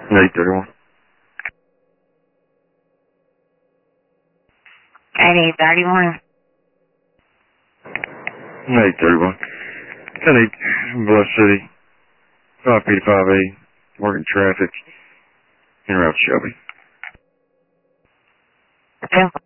831. 831. 831. 10-8, Bluff City. 5P to 5A. Working traffic. En route to Shelby.